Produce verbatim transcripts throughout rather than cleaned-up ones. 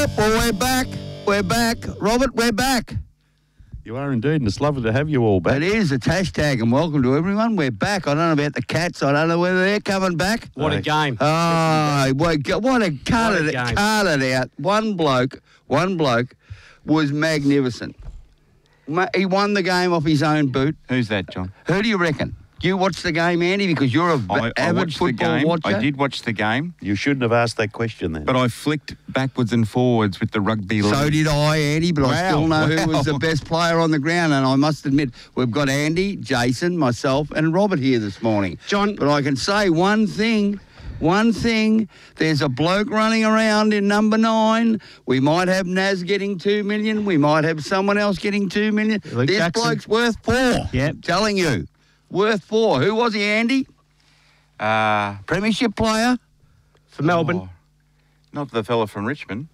Well, we're back. We're back. Robert, we're back. You are indeed, and it's lovely to have you all back. It is. It's hashtag and welcome to everyone. We're back. I don't know about the Cats. I don't know whether they're coming back. What a game. Oh, what a, what a cut What a it, game. cut it out. One bloke, one bloke was magnificent. Ma- He won the game off his own boot. Who's that, John? Who do you reckon? You watched the game, Andy, because you're a I, I avid watched the football game. watcher. I did watch the game, You shouldn't have asked that question then. but I flicked backwards and forwards with the rugby league. So did I, Andy, but I Wow, still know who wow. was the best player on the ground. And I must admit, we've got Andy, Jason, myself, and Robert here this morning. John- But I can say one thing. One thing, there's a bloke running around in number nine. We might have Naz getting two million. We might have someone else getting two million. Luke this Jackson. bloke's worth four. Yep. Telling you. Worth four. Who was he, Andy? Uh, Premiership player? For Melbourne. oh, not the fella from Richmond.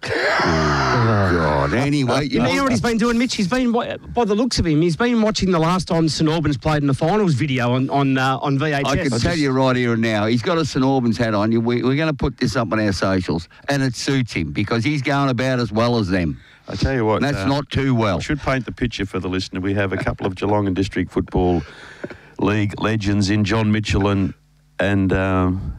God, anyway. You know what he's been doing, Mitch? He's been, by the looks of him, he's been watching the last time St Albans played in the finals video on on uh, on V H S. I can tell you right here and now, he's got a St Albans hat on. You- We, we're going to put this up on our socials, and it suits him because he's going about as well as them. I tell you what, And that's uh, not too well. I should paint the picture for the listener. We have a couple of Geelong and District Football League legends in John Mitchell and, and um,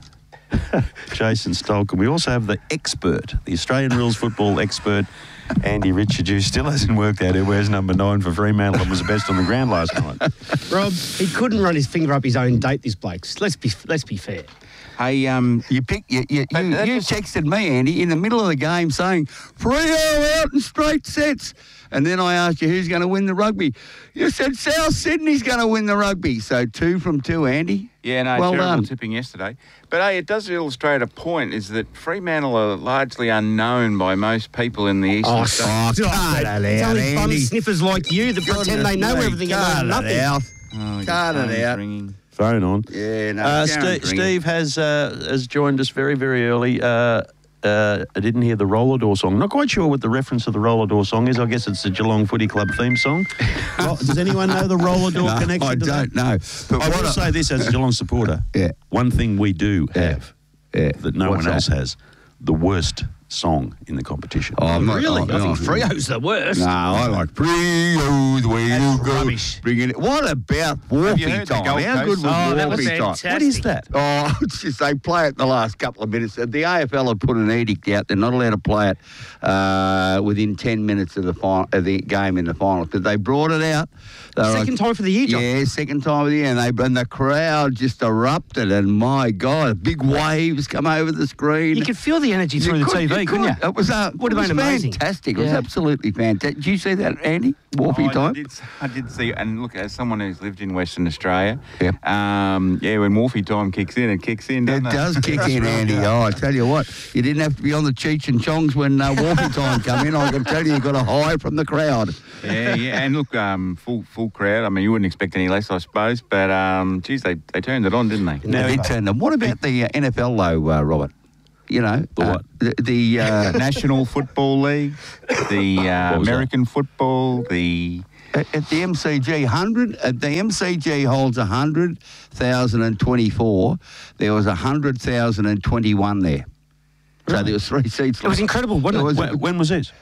Jason Stolk. And we also have the expert, the Australian rules football expert, Andy Richard, who still hasn't worked out who wears number nine for Fremantle and was the best on the ground last night. Rob, he couldn't run his finger up his own date, this bloke. Let's be let's be fair. Hey, um, You pick, you, you, But you, that you just- texted me, Andy, in the middle of the game saying, Freo out in straight sets. And then I asked you who's going to win the rugby. You said South Sydney's going to win the rugby. So two from two, Andy. yeah, no, Well terrible done. tipping yesterday. But hey, it does illustrate a point: is that Fremantle are largely unknown by most people in the eastern states. Oh, Stop cut it. it It's out, only bum Andy. sniffers like you that pretend they know Goodness me, everything and cut know it nothing. out. Oh, your Cut it phone's out. ringing. Phone on. Yeah, no. Uh, Sharon's Steve, ringing. Steve has uh, has joined us very, very early. Uh, uh, I didn't hear the Roller Door song. Not quite sure what the reference of the Roller Door song is. I guess it's the Geelong Footy Club theme song. Ro- Does anyone know the Roller Door No, connection I to don't that? know. But I what will I- say this as a Geelong supporter. Yeah. One thing we do Yeah. have Yeah. that no What's one else that? has, the worst song in the competition. Oh, I'm not- Really? oh, I think no. Freo's the worst. No, I like Freo, the way That's you go. rubbish. Bring it. What about you Wharfie heard the time? Gold How Coast good was song? Oh, that was Wharfie time? fantastic. What is that? Oh, it's just they play it the last couple of minutes. The A F L have put an edict out; they're not allowed to play it uh, within ten minutes of the final, of the game in the final. Because they brought it out. They were Second time for the year, John. Yeah, second time of the year, and they and the crowd just erupted. And my God, big waves come over the screen. You could feel the energy through the could- T V, couldn't you? It was uh, Would have it was been amazing. fantastic. It was Yeah. absolutely fantastic. Did you see that, Andy? Wharfie Oh, I time. did, I did see, and look, as someone who's lived in Western Australia, Yep. um, yeah, when Wharfie time kicks in, it kicks in, It doesn't it? does kick in, Andy. Oh, I tell you what, you didn't have to be on the Cheech and Chongs when uh, Wharfie time come in. I can tell you, you got a high from the crowd. Yeah, yeah, and look, um, full full crowd. I mean, you wouldn't expect any less, I suppose, but um, geez, they, they turned it on, didn't they? Now, they turned them. What about the uh, N F L, though, uh, Robert? You know, The uh, what? The, the uh, National Football League, the uh, What was that? American football, the at at the M C G, hundred. At the M C G holds a hundred thousand and twenty-four. There was a hundred thousand and twenty-one there. So Really? there was three seats. It was left. incredible, wasn't it? was- When, when was this?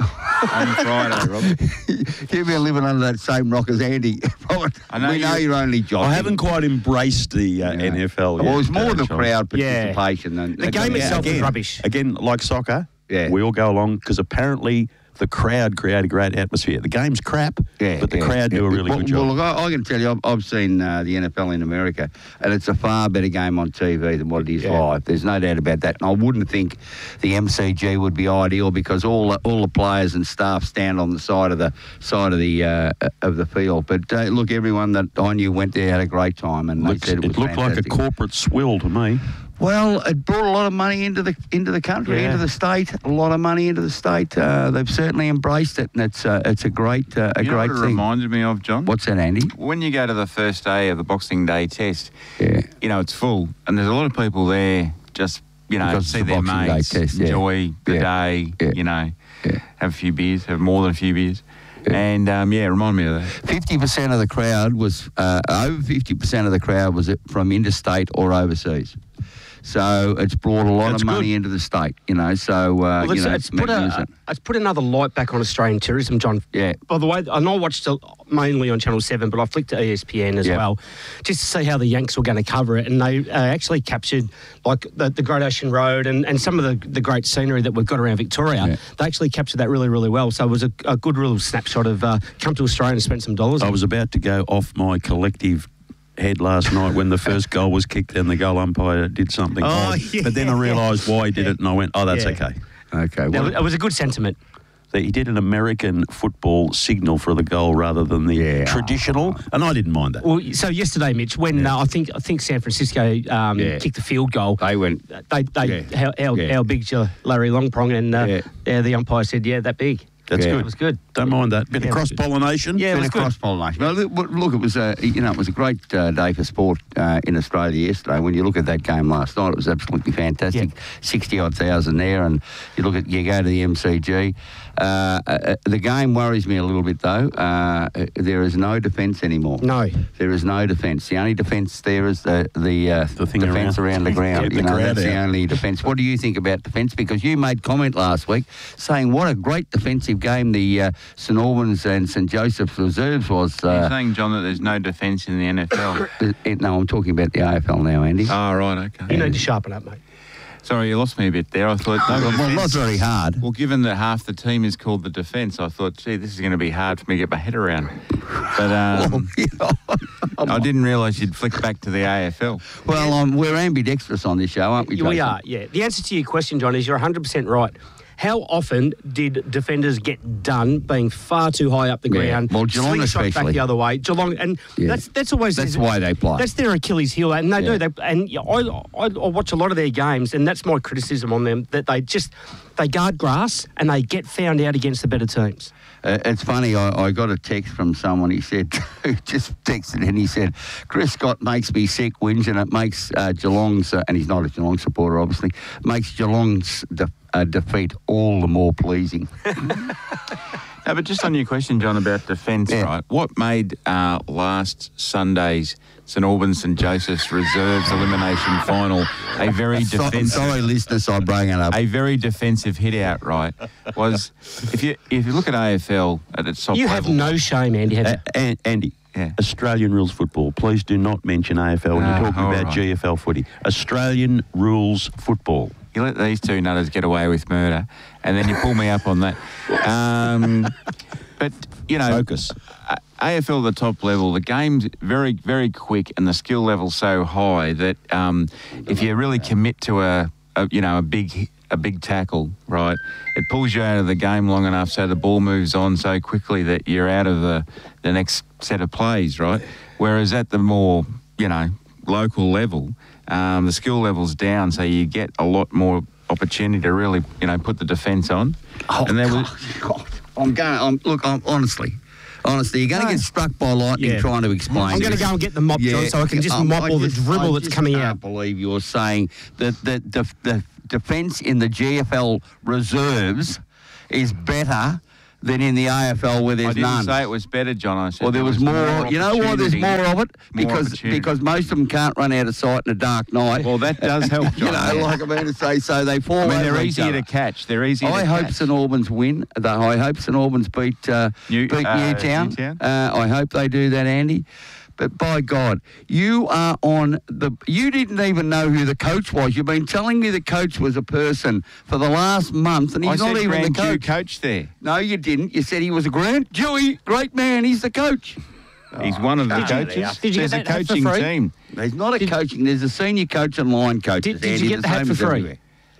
on Friday, Rob. You've been living under that same rock as Andy. Robert, I know we know you- you're only joking. I haven't quite embraced the uh, Yeah. N F L yet. Well, it was more uh, the John. crowd Yeah. participation than The game yeah, itself was again. rubbish. Again, like soccer, Yeah. we all go along because apparently the crowd create a great atmosphere. The game's crap, Yeah, but the yeah, crowd do yeah. a really well, good job. Well, look, I, I can tell you, I've, I've seen uh, the N F L in America, and it's a far better game on T V than what it is Yeah. live. There's no doubt about that. And I wouldn't think the M C G would be ideal because all the, all the players and staff stand on the side of the side of the uh, of the field. But uh, look, everyone that I knew went there had a great time, and Looks- they said it was it looked like a fantastic. corporate swill to me. Well, it brought a lot of money into the into the country, Yeah. into the state. A lot of money into the state. Uh, they've certainly embraced it, and it's uh, it's a great uh, a You know great what it thing. reminded me of, John? What's that, Andy? When you go to the first day of the Boxing Day test, Yeah. you know, it's full, and there's a lot of people there just, you know, Because it's see the their Boxing Day mates, test, yeah. enjoy the Yeah. day, Yeah. you know, Yeah. have a few beers, have more than a few beers. And, um, yeah, remind me of that. Fifty percent of the crowd was uh, over fifty percent of the crowd was from interstate or overseas. So it's brought a lot That's of money good. into the state, you know. So, uh, Well, you it's, know, it's, put a, magnificent. it's put another light back on Australian tourism, John. Yeah. By the way, I know I watched it mainly on Channel seven, but I flicked to E S P N as Yeah. well, just to see how the Yanks were going to cover it. And they uh, actually captured like the, the Great Ocean Road and, and some of the, the great scenery that we've got around Victoria. Yeah. They actually captured that really, really well. So it was a, a good little snapshot of uh, come to Australia and spend some dollars. I was about to go off my collective head last night when the first goal was kicked and the goal umpire did something. Oh, odd. yeah. But then I realised why he did it and I went, oh, that's Yeah. okay. Okay. Now, Well, it was a good sentiment. So he did an American football signal for the goal rather than the Yeah. traditional, and I didn't mind that. Well, so yesterday, Mitch, when uh, I think I think San Francisco um, Yeah. kicked the field goal, they went. they they Yeah. how how, Yeah. how big's your Larry Longprong, and uh, Yeah. yeah, the umpire said, yeah, that big. That's Yeah. good. It was good. Don't mind that. Bit Yeah, of it was good. cross-pollination. Yeah, it Bit was of good. cross-pollination. Well, look, look, it was a you know it was a great uh, day for sport uh, in Australia yesterday. When you look at that game last night, it was absolutely fantastic. Sixty odd thousand there, and you look at you go to the M C G. Uh, uh, the game worries me a little bit though. Uh, there is no defence anymore. No. There is no defence. The only defence there is the the, uh, The thing defence around. around, the ground. Keep you the know, crowd that's the out. only defence. What do you think about defence? Because you made comment last week saying what a great defensive game the uh, St Albans and St Joseph's Reserves was. You're Uh, saying, John, that there's no defence in the N F L. uh, no, I'm talking about the A F L now, Andy. Oh, right, okay. You need to sharpen up, mate. Sorry, you lost me a bit there. I thought, no well, not defence. very hard. Well, given that half the team is called the defence, I thought, gee, this is going to be hard for me to get my head around. But um, I didn't realise you'd flick back to the A F L. Well, um, we're ambidextrous on this show, aren't we, We Jason? are, yeah. The answer to your question, John, is you're one hundred percent right. How often did defenders get done being far too high up the Yeah. ground? Well, Geelong slingshot back especially. the other way. Geelong, and Yeah. that's that's always That's why they play. That's their Achilles heel, and they Yeah. do. They, and yeah, I, I I watch a lot of their games, and that's my criticism on them, that they just they guard grass and they get found out against the better teams. Uh, it's funny, I, I got a text from someone, he said, who just texted and he said, Chris Scott makes me sick, whinge, and it makes uh, Geelong's, uh, and he's not a Geelong supporter, obviously, makes Geelong's de- uh, defeat all the more pleasing. No, but just on your question, John, about defence, Yeah. right? What made uh, last Sunday's St Albans St Joseph's Reserves elimination final a very So, I'm defensive, sorry, listeners, I'm bringing it up. a very defensive hit out, right? Was if you if you look at A F L at its top You have level, no shame, Andy. Have you? Uh, and, Andy, Yeah. Australian rules football. Please do not mention A F L when No, you're talking all about right. G F L footy. Australian rules football. you let these two nutters get away with murder, and then you pull me up on that. Um, but you know, Focus. A- AFL at the top level, the game's very, very quick, and the skill level's so high that um, if you really commit to a, a, you know, a big, a big tackle, right, it pulls you out of the game long enough so the ball moves on so quickly that you're out of the the next set of plays, right. Whereas at the more, you know, local level, um, the skill level's down, so you get a lot more opportunity to really, you know, put the defence on. Oh, and there was. God, I'm going, I'm, look, I'm, honestly, honestly, you're going to No. get struck by lightning Yeah. trying to explain I'm going to this. go and get the mop, John, so I can just um, mop I all the just- dribble I that's just coming can't out. believe you're saying that the, the, the defence in the G F L reserves is better than in the A F L where there's I didn't none. say it was better, John. I said Well, there was more. You know why there's more of it? More Because opportunity. because most of them can't run out of sight in a dark night. Well, that does help, you John. know, like I'm going to say, so they fall I mean, over they're each easier other. to catch. They're easier I to hope catch. St Albans win. The- I hope St Albans beat uh, New- beat uh, Newtown. Newtown. Uh, I hope they do that, Andy. But by God, you are on the. You didn't even know who the coach was. You've been telling me the coach was a person for the last month, and I he's said not even Grand the Jew coach. coach there. No, you didn't. You said he was a Grant Dewey, great man. He's the coach. He's one of the Did you- coaches. did you There's get a that hat for coaching free? team. He's not a coaching. There's a senior coach and line coach. Did- did you get the hat for free?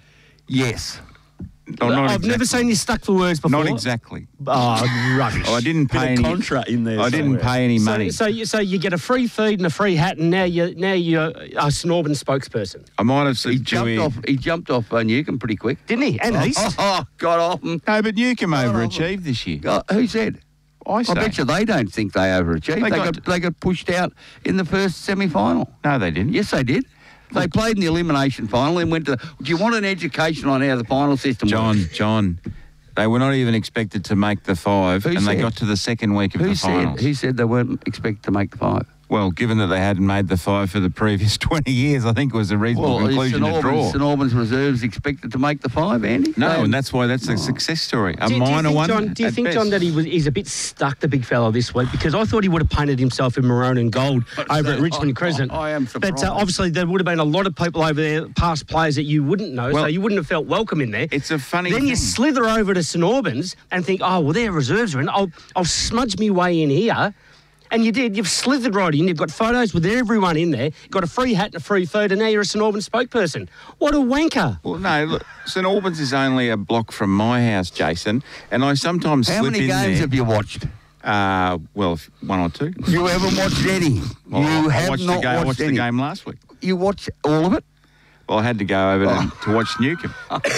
Yes. Oh, not I've never exactly. seen you stuck for words before. Not exactly. Oh, rubbish. Oh, I didn't Bit pay of any. contra in there I didn't somewhere. pay any So, money. so, you, so you get a free feed and a free hat, and now you now you're a St Albans spokesperson, I might have He said jumped Dewey. off. He jumped off uh, Newcombe pretty quick. didn't he? And East. Oh, oh, got off him. No, but Newcombe overachieved this year. Uh, who said? I I say. bet you they don't think they overachieved. They They, got- got, they got pushed out in the first semi-final. No, they didn't. Yes, they did. They played in the elimination final and went to. The, do you want an education on how the final system John, works? John, they were not even expected to make the five, Who and they said? got to the second week of Who the said? finals. Who said they weren't expected to make the five? Well, given that they hadn't made the five for the previous twenty years, I think it was a reasonable Well, is conclusion St to Albans, draw. St Albans reserves expected to make the five, Andy? No, They- and that's why that's a success story. A Do, do you minor think, one. John, do you at think, best. John, that he was he's a bit stuck, the big fellow, this week? Because I thought he would have painted himself in maroon and gold over at Richmond Crescent. I am But surprised. uh, obviously there would have been a lot of people over there, past players that you wouldn't know, so Well, you wouldn't have felt welcome in there. It's a funny Then you thing. slither over to St Albans and think, oh, well, their reserves are in. I'll, I'll smudge me way in here. And you did. You've slithered right in. You've got photos with everyone in there. You've got a free hat and a free food, and now you're a St Albans spokesperson. What a wanker. Well, no, look, St Albans is only a block from my house, Jason, and I sometimes How slip many in games there. have you watched? Uh, well, f- one or two. You haven't watched any. Well, you I have watched not the game, I watched watched any. the game last week. You watch all of it? Well, I had to go over Oh. to, to watch Newcombe.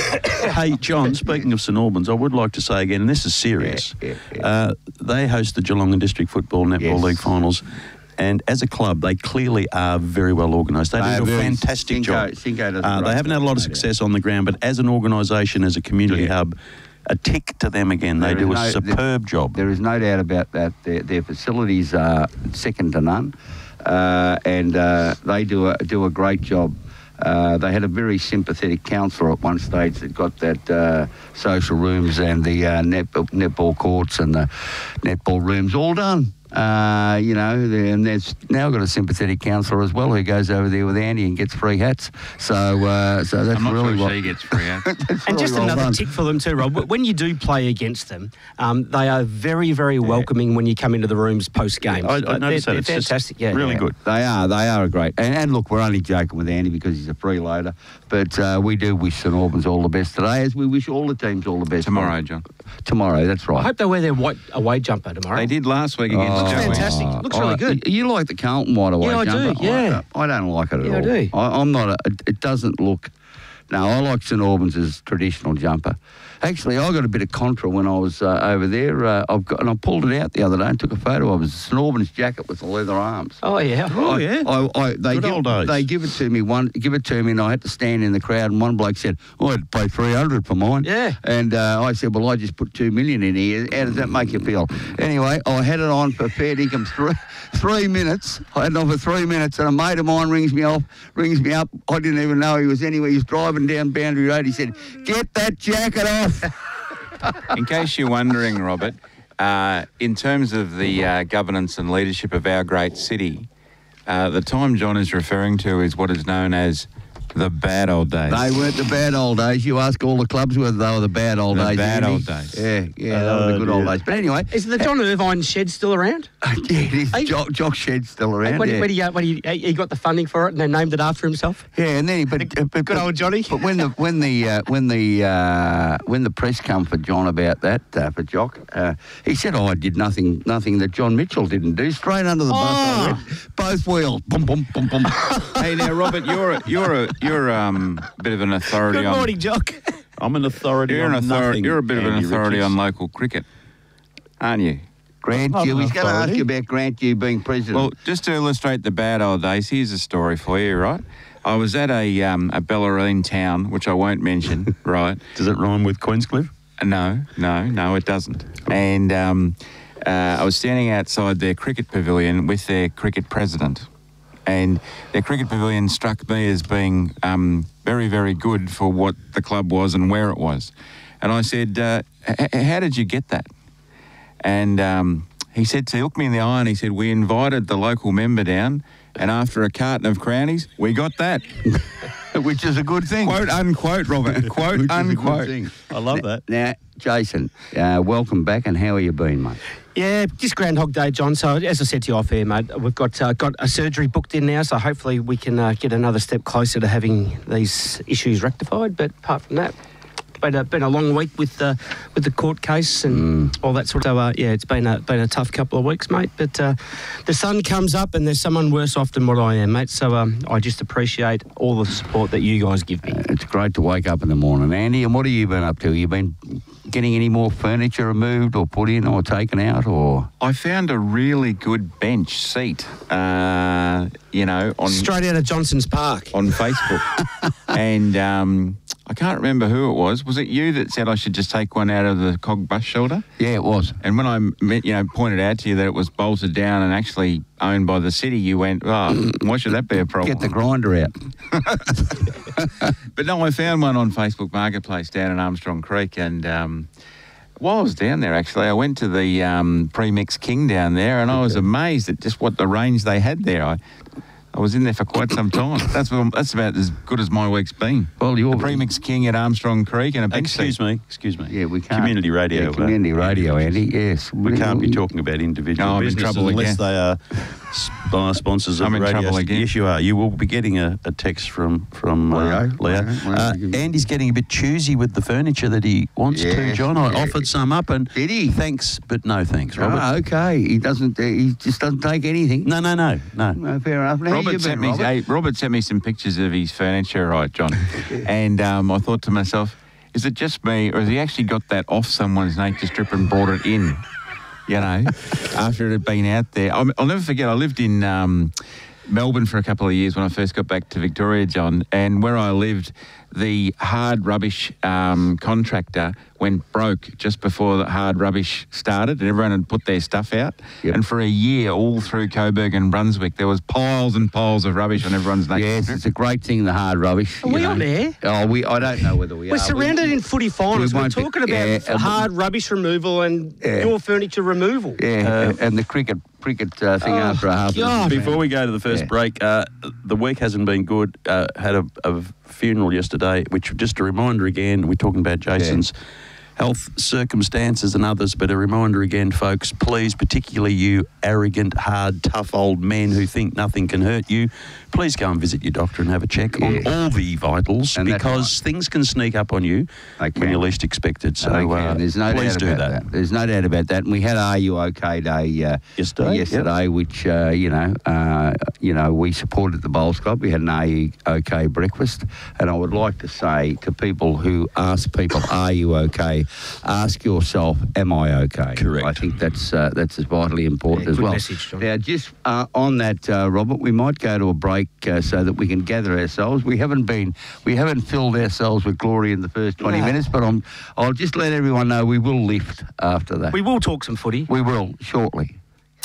Hey, John, speaking of St Albans, I would like to say again, and this is serious, Yeah, yeah, yeah. Uh, they host the Geelong and District Football Netball Yes. League finals, and as a club, they clearly are very well organised. They, They do are a very- fantastic Cinco- job. Cinco does a Uh, great they haven't had a lot of job, mate, success on the ground, but as an organisation, as a community Yeah. hub, a tick to them again. They There do is a no- superb job. There is no doubt about that. Their, their facilities are second to none, uh, and uh, they do a do a great job. Uh, they had a very sympathetic councillor at one stage that got that uh, social rooms and the uh, net, netball courts and the netball rooms all done. Uh, you know, and there's now got a sympathetic councillor as well who goes over there with Andy and gets free hats. So, uh, so that's I'm not really sure what. she gets free out. that's And really just well another done. tick for them too, Rob. When you do play against them, um, they are very, very welcoming when you come into the rooms post games. I, I they're, noticed that. they're It's just fantastic. Yeah, really yeah. good. They are. They are a great. And, and look, we're only joking with Andy because he's a freeloader. But uh, we do wish St Albans all the best today, as we wish all the teams all the best Tomorrow, John. Tomorrow, that's right. I hope they wear their white away jumper tomorrow. They did last week against Oh, Looks Joey. fantastic. Looks really I- good. You like the Carlton white away Yeah, I do, jumper? yeah. I, I don't like it at Yeah, I all. do. I, I'm not. A, it, it doesn't look. No, I like St Albans' traditional jumper. Actually, I got a bit of contra when I was uh, over there. Uh, I've got, and I pulled it out the other day and took a photo of it. It's a St Albans jacket with the leather arms. Oh, yeah. Oh, I- yeah. I, I, they Good give, old days. They give it to me one, give it to me, and I had to stand in the crowd. And one bloke said, "Oh, I had to pay three hundred for mine." Yeah. And uh, I said, "Well, I just put two million in here. How does that make you feel?" Anyway, I had it on for fair dinkum three, three minutes. I had it on for three minutes, and a mate of mine rings me off, rings me up. I didn't even know he was anywhere. He was driving down Boundary Road. He said, "Get that jacket off." In case you're wondering, Robert, uh, in terms of the uh, governance and leadership of our great city, uh, the time John is referring to is what is known as the bad old days. They weren't the bad old days. You ask all the clubs whether they were the bad old The days. bad Andy. old days. Yeah, yeah, they were Oh, the good old dear. days. But anyway, Is the John Irvine shed still around? yeah, it is. Hey. Jock, Jock Shed's still around. When, yeah. when, he, uh, when he, he got the funding for it and they named it after himself? Yeah, and then he, but, uh, but Good but- old Johnny. But when the when the uh, when the uh, when the press come for John about that uh, for Jock, uh, he said, "Oh, I did nothing nothing that John Mitchell didn't do. Straight under the bus, I Oh. went. Both wheels, boom, boom, boom, boom." Hey, now, Robert, you're a, you're a you're um a bit of an authority Good on. morning, Jock. I'm an authority You're an on authority. nothing, You're a bit of an Andy authority Richards. on local cricket, aren't you? Grant Not you. an He's going to ask authority. you about Grant you being president. Well, just to illustrate the bad old days, here's a story for you, right? I was at a um, a Bellarine town, which I won't mention, right? Does it rhyme with Queenscliff? No, no, no, it doesn't. And um, uh, I was standing outside their cricket pavilion with their cricket president. And their cricket pavilion struck me as being um, very, very good for what the club was and where it was. And I said, uh, h- how did you get that? And um, he said, so he looked me in the eye and he said, we invited the local member down, and after a carton of crownies, we got that. which is a good thing. Quote, unquote, Robert. Quote, Which is a good unquote. thing. I love that. Now, Jason, uh, welcome back, and how are you been, mate? Yeah, just Groundhog Day, John. So as I said to you off air, mate, we've got uh, got a surgery booked in now. So hopefully we can uh, get another step closer to having these issues rectified. But apart from that, been a, been a long week with uh, with the court case and all that sort of. Uh, yeah, it's been a been a tough couple of weeks, mate. But uh, the sun comes up, and there's someone worse off than what I am, mate. So um, I just appreciate all the support that you guys give me. It's great to wake up in the morning, Andy. And what have you been up to? You been getting any more furniture removed or put in or taken out, or? I found a really good bench seat, uh, you know, on Straight out of Johnson's Park. on Facebook, and um, I can't remember who it was. Was it you that said I should just take one out of the cog bus shelter? Yeah, it was. And when I, met, you know, pointed out to you that it was bolted down and actually owned by the city, you went, "Oh, why should that be a problem?" Get the grinder out. But no, I found one on Facebook Marketplace down in Armstrong Creek, and um, while I was down there, actually, I went to the um, Premix King down there, and I was amazed at just what the range they had there. I, I was in there for quite some time. That's what, that's about as good as my week's been. Well, you're the Premix King at Armstrong Creek and a big Excuse seat. me, excuse me. Yeah, we can't. Community radio. Yeah, community uh, radio, Andy. Yes, We can't be talking about individual No, I'm in businesses trouble unless again. they are sp- sponsors of I'm the in radio. trouble again. Yes, you are. You will be getting a, a text from from uh, Leo. Leo. Leo. Leo. Uh, Andy's getting a bit choosy with the furniture that he wants to. Yes, John, I yeah. offered some up, and Did he? Thanks, but no thanks, Robert. Oh, okay. He doesn't. Uh, he just doesn't take anything. No, no, no, no. No, fair enough. Now, Robert you've sent been, me. Robert. Hey, Robert sent me some pictures of his furniture, right, John? And um, I thought to myself, is it just me, or has he actually got that off someone's nature strip and brought it in? You know, after it had been out there. I'll, I'll never forget. I lived in um, Melbourne for a couple of years when I first got back to Victoria, John, and where I lived, the hard rubbish um, contractor went broke just before the hard rubbish started, and everyone had put their stuff out. Yep. And for a year, all through Coburg and Brunswick, there was piles and piles of rubbish on everyone's nature Yes, strip. it's a great thing, the hard rubbish. Are you we know. on there? Oh, we. I don't know whether we We're are. surrounded We- in footy finals. we We're won't be- talking about yeah, and- hard rubbish removal and Yeah. your furniture removal. Yeah, and, and the cricket cricket uh, thing Oh, after a half. God. Before we go to the first Yeah. break, uh, the week hasn't been good. Uh, had a, a funeral yesterday, which, just a reminder again, we're talking about Jason's health circumstances and others, but a reminder again, folks, please, particularly you arrogant, hard, tough old men who think nothing can hurt you, please go and visit your doctor and have a check Yeah. on all the vitals, And that's because things can sneak up on you They when can. you're least expected. So Okay, uh, there's no please doubt do about that. that. There's no doubt about that. And we had Are You OK Day uh, Yesterday, yesterday, which uh, you know, uh, you know, we supported the Bowls Club. We had an Are You OK breakfast, and I would like to say to people who ask people, "Are you okay?" Ask yourself, "Am I okay?" Correct. I think that's uh, that's as vitally important Yeah, as good well. message, John. Now, just uh, on that, uh, Robert, we might go to a break uh, so that we can gather ourselves. We haven't been, we haven't filled ourselves with glory in the first twenty No. minutes, but I'm, I'll just let everyone know we will lift after that. We will talk some footy. We will shortly.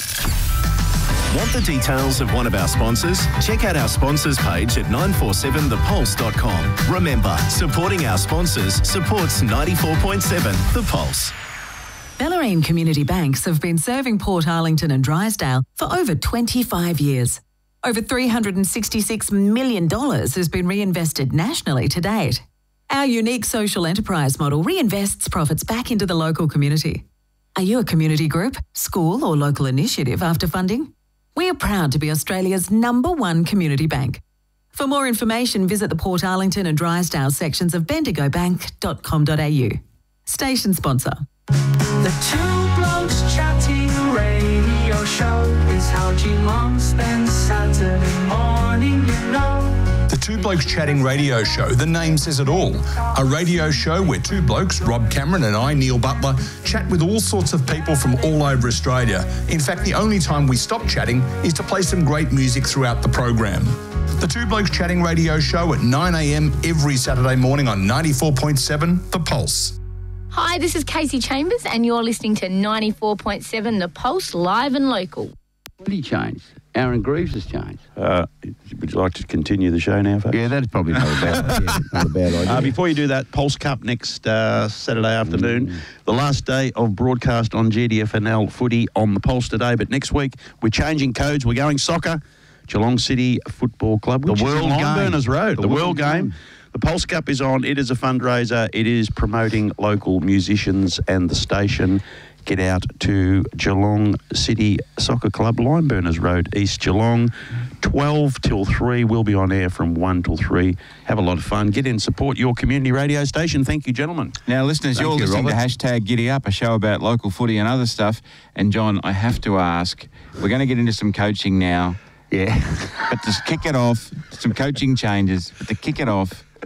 Want the details of one of our sponsors? Check out our sponsors page at nine four seven the pulse dot com. Remember, supporting our sponsors supports ninety-four point seven The Pulse. Bellarine Community Banks have been serving Port Arlington and Drysdale for over twenty-five years. Over three hundred sixty-six million dollars has been reinvested nationally to date. Our unique social enterprise model reinvests profits back into the local community. Are you a community group, school or local initiative after funding? We are proud to be Australia's number one community bank. For more information, visit the Port Arlington and Drysdale sections of bendigo bank dot com dot a u. Station sponsor. The Two Blokes Chatting radio show is how Geelong spends Saturday morning, you know. The Two Blokes Chatting radio show, the name says it all. A radio show where two blokes, Rob Cameron and I, Neil Butler, chat with all sorts of people from all over Australia. In fact, the only time we stop chatting is to play some great music throughout the program. The Two Blokes Chatting radio show at nine a m every Saturday morning on ninety-four point seven The Pulse. Hi, this is Casey Chambers and you're listening to ninety-four point seven The Pulse, live and local. What did he change? Aaron Greaves has changed. Uh, would you like to continue the show now, folks? Yeah, that's probably not a bad idea. Not a bad idea. Uh, before you do that, Pulse Cup next uh, Saturday afternoon. Mm. The last day of broadcast on G D F N L footy on the Pulse today. But next week, we're changing codes. We're going soccer. Geelong City Football Club, which The is World in Long Game. Burners Road. The, The World World Game. Game. The Pulse Cup is on. It is a fundraiser. It is promoting local musicians and the station. Get out to Geelong City Soccer Club, Limeburners Road, East Geelong. twelve till three. We'll be on air from one till three. Have a lot of fun. Get in, support your community radio station. Thank you, gentlemen. Now, listeners, Thank you're you, listening Robert. to hashtag Giddy Up, a show about local footy and other stuff. And, John, I have to ask, we're going to get into some coaching now. Yeah. But to kick it off, some coaching changes, but to kick it off,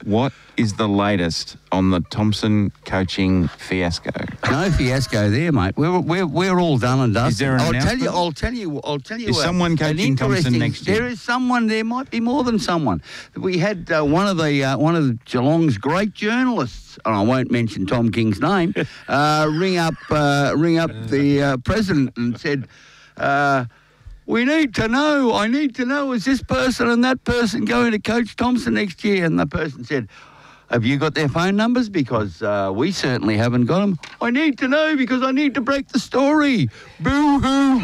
What is the latest on the Thompson coaching fiasco? No fiasco there, mate. We're we're, we're all done and dusted. Is there an I'll tell you. announcement? I'll tell you. I'll tell you. Is uh, someone an coaching Thompson interesting- next year? There is someone. There might be more than someone. We had uh, one of the uh, one of Geelong's great journalists, and I won't mention Tom King's name, uh, ring up uh, ring up the uh, president and said. Uh, We need to know, I need to know, is this person and that person going to coach Thompson next year? And the person said, have you got their phone numbers? Because uh, we certainly haven't got them. I need to know because I need to break the story. Boo-hoo.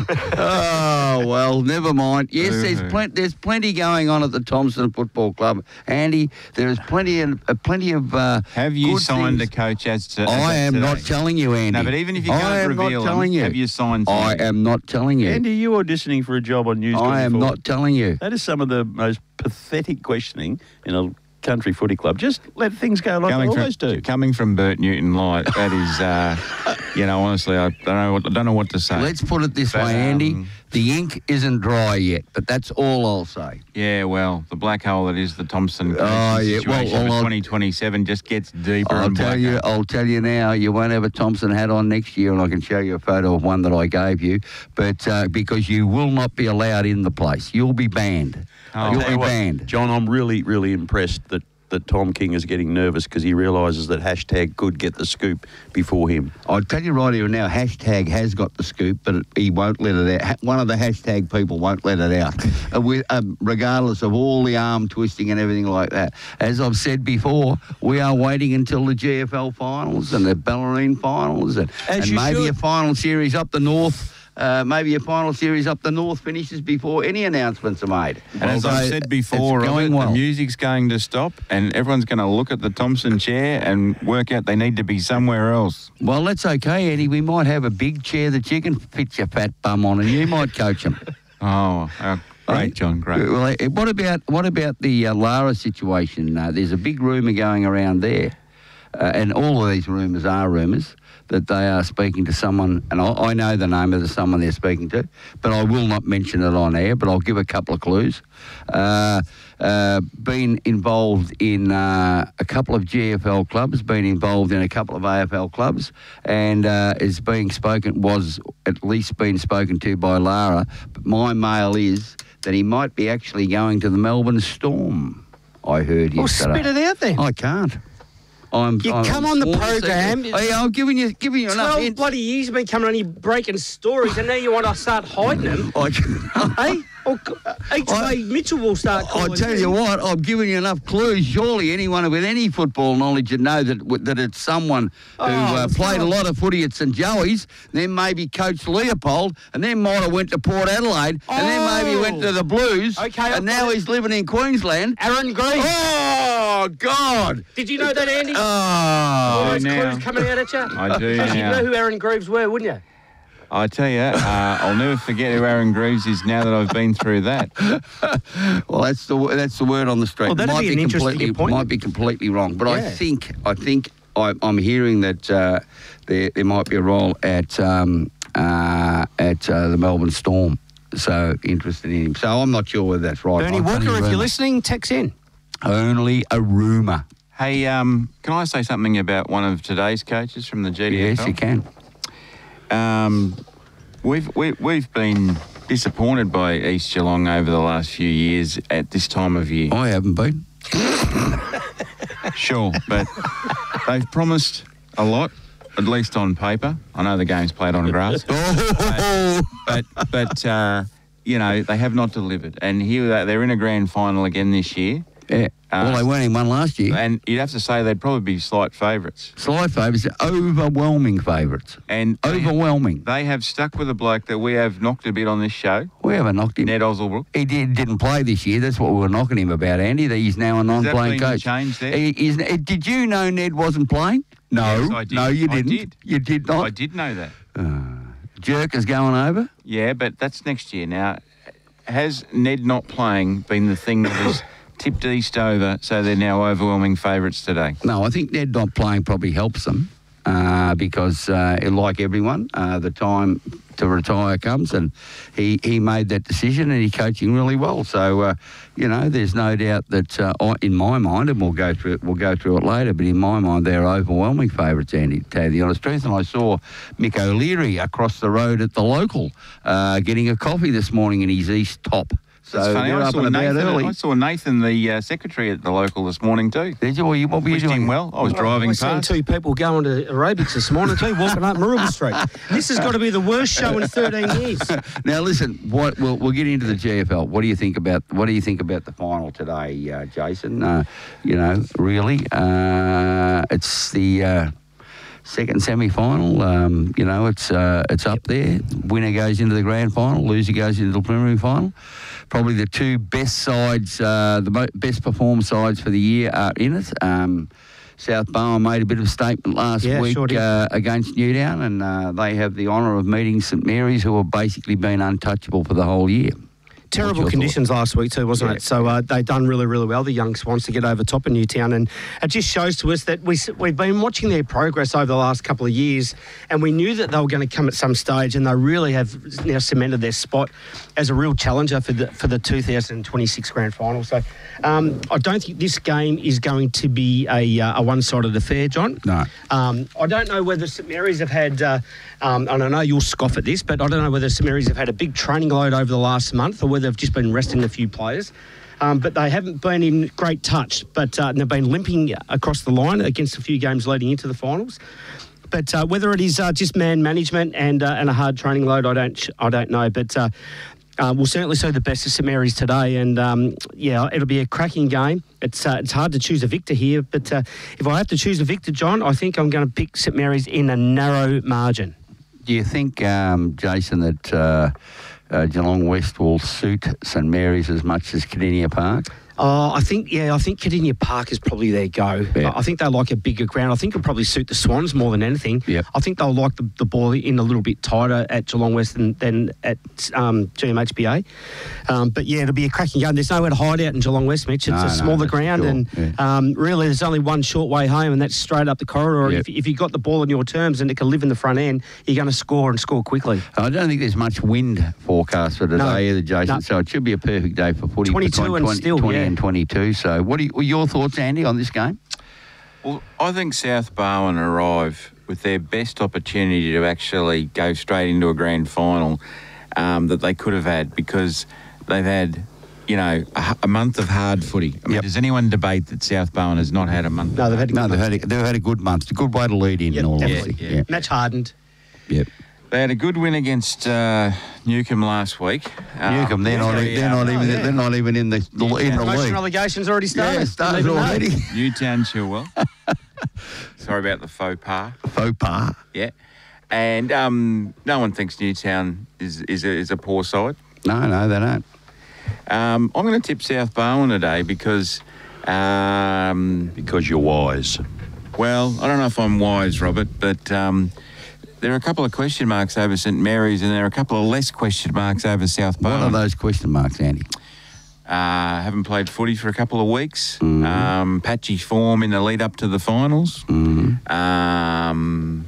Oh, well, never mind. Yes, there's, plen- there's plenty going on at the Thompson Football Club. Andy, there is plenty of, uh, plenty of uh, Have you good signed things. a coach as to? as I of am today? not telling you, Andy. No, but even if you I can't am reveal not telling them, you. have you signed I something? am not telling you. Andy, you auditioning for a job on News I am twenty-four. not telling you. That is some of the most pathetic questioning in a country footy club. Just let things go like Coming they from, always do. coming from Bert Newton Light, that is, uh, you know, honestly, I don't know what, I don't know what to say. Let's put it this But, way, Andy. um, The ink isn't dry yet, but that's all I'll say. Yeah, well, the black hole that is the Thompson Oh, yeah, situation well, well, for I'll- twenty twenty-seven just gets deeper I'll and tell blacker. you, I'll tell you now, you won't have a Thompson hat on next year, and I can show you a photo of one that I gave you. But uh, because you will not be allowed in the place, you'll be banned. Oh. You'll Tell be you what, banned. John, I'm really, really impressed that, that Tom King is getting nervous because he realises that hashtag could get the scoop before him. I'll tell you right here now, hashtag has got the scoop, but he won't let it out. Ha- One of the hashtag people won't let it out, uh, with, um, regardless of all the arm twisting and everything like that. As I've said before, we are waiting until the G F L finals and the Ballerine finals and, As and you maybe should. a final series up the north. Uh, maybe a final series up the north finishes before any announcements are made. And as So I've said before, it's going Robert, well. the music's going to stop and everyone's going to look at the Thompson chair and work out they need to be somewhere else. Well, that's okay, Eddie. We might have a big chair that you can fit your fat bum on, and you might coach them. Oh, uh, great, John, great. Well, eh, what about what about the uh, Lara situation? Uh, there's a big rumour going around there, uh, and all of these rumours are rumours that they are speaking to someone, and I, I know the name of the someone they're speaking to, but I will not mention it on air. But I'll give a couple of clues. Uh, uh, been involved in uh, a couple of G F L clubs, been involved in a couple of A F L clubs, and uh, is being spoken was at least being spoken to by Lara. But my mail is that he might be actually going to the Melbourne Storm. I heard Well, yesterday. spit it out then. I can't. I'm. You I'm come on the sworn to program. secret. Hey, I'm giving you, giving you enough Twelve hints. bloody years you've been coming on here breaking stories, and now you want to start hiding them. I, Hey, well, H J Mitchell will start I calling tell you what, I'm giving you enough clues. Surely anyone with any football knowledge would know that that it's someone who Oh, uh, played a God. lot of footy at St Joey's, then maybe coached Leopold, and then might have went to Port Adelaide, and then maybe went to the Blues, Okay, I've and now got it. he's living in Queensland. Aaron Green. Oh, God. Did you know that, Andy? Oh, All those now. clues coming out at you? I do Because you'd now. know who Aaron Greaves were, wouldn't you? I tell you, uh, I'll never forget who Aaron Greaves is now that I've been through that. Well, that's the that's the word on the street. Well, that'd might be an interesting completely appointment. might be completely wrong, but I Yeah. think I think I, I'm hearing that uh, there there might be a role at um, uh, at uh, the Melbourne Storm. So interested in him. So I'm not sure whether that's right. Bernie I'm Walker, only if you're rumour. listening, text in. only a rumour. Hey, um, can I say something about one of today's coaches from the G D F L? Yes, you can. Um, we've we, we've been disappointed by East Geelong over the last few years at this time of year. I haven't been. Sure, but they've promised a lot, at least on paper. I know the game's played on grass, Oh, but but uh, you know they have not delivered. And here they- they're in a grand final again this year. yeah. Well, they weren't in one last year. And you'd have to say they'd probably be slight favourites. Slight favourites, overwhelming favourites. And they, Overwhelming. they have stuck with a bloke that we have knocked a bit on this show, We haven't knocked him. Ned Oswald. He did, didn't play this year. That's what we were knocking him about, Andy. That he's now a Has that non-playing been coach. changed there? He, he's, eh, did you know Ned wasn't playing? No, Yes, I did. no, you I didn't. did. You did not. I did know that. Jerk is going over. Yeah, but that's next year. Now, has Ned not playing been the thing that has tipped East over so they're now overwhelming favourites today? No, I think Ned not playing probably helps them. uh, because, uh, like everyone, uh, the time to retire comes, and he, he made that decision, and he's coaching really well. So, uh, you know, there's no doubt that uh, I, in my mind, and we'll go through it, we'll go through it later, but in my mind, they're overwhelming favourites, Andy, to tell you the honest truth. And I saw Mick O'Leary across the road at the local uh, getting a coffee this morning in his East top. So That's funny. they're I up saw, and about Nathan, early. I saw Nathan, the uh, secretary at the local this morning too. Did you? What were you, what were you Wished doing? him well. I was driving I seen past. two people going to aerobics this morning too, walking up Maroubra Street. This has got to be the worst show in thirteen years. Now listen, what we'll, we'll get into the G F L. What do you think about what do you think about the final today, uh, Jason? Uh, you know, really, uh, it's the uh, second semi-final. Um, you know, it's uh, it's up there. Winner goes into the grand final. Loser goes into the preliminary final. Probably the two best sides, uh, the mo- best performed sides for the year are in it. Um, South Bowen made a bit of a statement last Yeah, week sure did. uh, against Newtown, and uh, they have the honour of meeting St Mary's, who have basically been untouchable for the whole year. Terrible your conditions last week too, wasn't Yeah. it? So uh, they've done really, really well, the young Swans, to get over top of Newtown. And it just shows to us that we, s- we've been watching their progress over the last couple of years, and we knew that they were going to come at some stage, and they really have now cemented their spot as a real challenger for the for the two thousand twenty-six grand final. So um, I don't think this game is going to be a, uh, a one-sided affair, John. No. Um, I don't know whether St Mary's have had, uh, um, and I know you'll scoff at this, but I don't know whether St Mary's have had a big training load over the last month, or whether they've just been resting a few players. Um, but they haven't been in great touch, but uh, they've been limping across the line against a few games leading into the finals. But uh, whether it is uh, just man management and uh, and a hard training load, I don't I don't know. But uh, uh, we'll certainly see the best of St Mary's today, and um, yeah, it'll be a cracking game. It's uh, it's hard to choose a victor here, but uh, if I have to choose a victor, John, I think I'm going to pick St Mary's in a narrow margin. Do you think, um, Jason, that uh, uh, Geelong West will suit St Mary's as much as Cardinia Park? Uh, I think, yeah, I think Cardinia Park is probably their go. Yeah. I think they like a bigger ground. I think it'll probably suit the Swans more than anything. Yep. I think they'll like the, the ball in a little bit tighter at Geelong West than, than at um, G M H B A. Um, but yeah, it'll be a cracking game. There's nowhere to hide out in Geelong West, Mitch. It's No, a no, smaller that's ground, sure. and Yeah. um, really there's only one short way home, and that's straight up the corridor. Yep. If, if you've got the ball in your terms and it can live in the front end, you're going to score and score quickly. I don't think there's much wind forecast for today No. either, Jason. No. So it should be a perfect day for footy. twenty-two between and twenty, still, twenty yeah. and twenty-two. So what are, you, what are your thoughts, Andy, on this game? Well, I think South Bowen arrive with their best opportunity to actually go straight into a grand final um, that they could have had, because they've had, you know, a, a month of hard footy. I mean, Yep. does anyone debate that South Bowen has not had a month? No, they've had a No, good they've month. had a, they've had a good month. It's a good way to lead in, Yep, in all definitely. honesty. Yeah, yeah. Match hardened. Yep. They had a good win against uh, Newcombe last week. Um, Newcombe, they're not, very, they're uh, not even yeah. they're not even in the, the in the Promotion league. relegation's already started. Yeah, it started Believe it or not. already. Newtown Chilwell. Sorry about the faux pas. Faux pas. Yeah. And um, no one thinks Newtown is, is, a, is a poor side. No, no, they don't. Um, I'm going to tip South Bowen today because, um, Because you're wise. well, I don't know if I'm wise, Robert, but um, there are a couple of question marks over St Mary's, and there are a couple of less question marks over South What are Bowen. those question marks, Andy? Uh, haven't played footy for a couple of weeks. Mhm. Um, patchy form in the lead up to the finals. Mm. Um,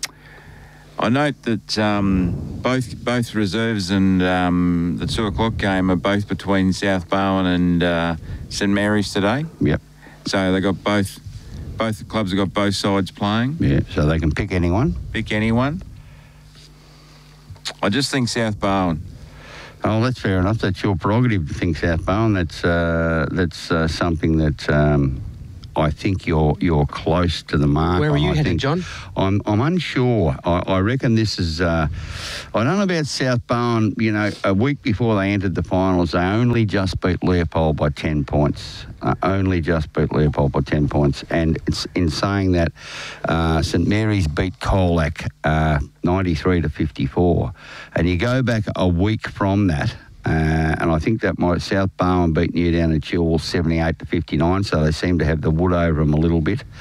I note that um, both both reserves and um, the two o'clock game are both between South Bowen and uh, St Mary's today. Yep. So they got both both the clubs have got both sides playing. Yeah. So they can pick anyone. Pick anyone. I just think South Bowen. Oh, that's fair enough. That's your prerogative to think South Bowen. That's uh, that's uh, something that um, I think you're you're close to the mark. Where are on. you I headed, think- John? I'm I'm unsure. I, I reckon this is. Uh, I don't know about South Bowen. You know, a week before they entered the finals, they only just beat Leopold by ten points. Uh, only just beat Leopold by ten points. And it's in saying that, uh, St Mary's beat Colac uh, ninety-three to fifty-four, and you go back a week from that. Uh, and I think that might South Bowen beat Newtown and Chilwell seventy-eight to fifty-nine, so they seem to have the wood over them a little bit.